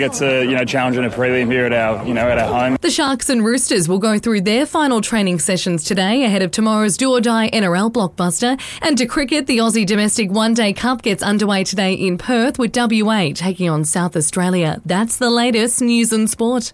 It's a challenging a prelim here at our home. The Sharks and Roosters will go through their final training sessions today ahead of tomorrow's do-or-die NRL blockbuster. And to cricket, the Aussie Domestic One Day Cup gets underway today in Perth with WA taking on South Australia. That's the latest news and sport.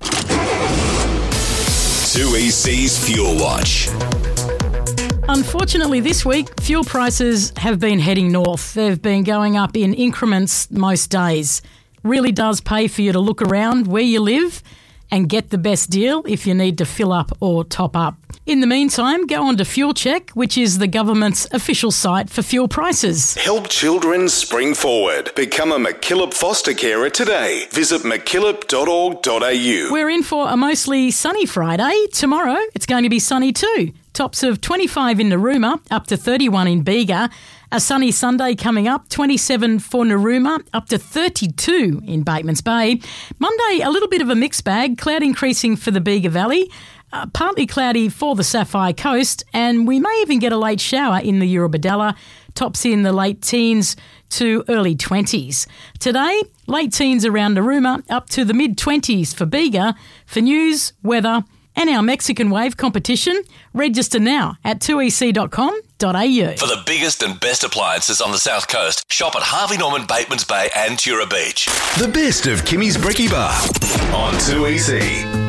2EC's Fuel Watch. Unfortunately, this week, fuel prices have been heading north. They've been going up in increments most days. Really does pay for you to look around where you live and get the best deal if you need to fill up or top up. In the meantime, go on to Fuel Check, which is the government's official site for fuel prices. Help children spring forward. Become a MacKillop foster carer today. Visit mackillop.org.au. We're in for a mostly sunny Friday. Tomorrow, it's going to be sunny too. Tops of 25 in Narooma, up to 31 in Bega. A sunny Sunday coming up, 27 for Narooma, up to 32 in Batemans Bay. Monday, a little bit of a mixed bag, cloud increasing for the Bega Valley, partly cloudy for the Sapphire Coast, and we may even get a late shower in the Eurobodalla, tops in the late teens to early 20s. Today, late teens around Narooma, up to the mid-20s for Bega. For news, weather, and our Mexican Wave competition, register now at 2ec.com.au. For the biggest and best appliances on the South Coast, shop at Harvey Norman, Batemans Bay and Tura Beach. The best of Kimmy's Brekkie Bar on 2EC.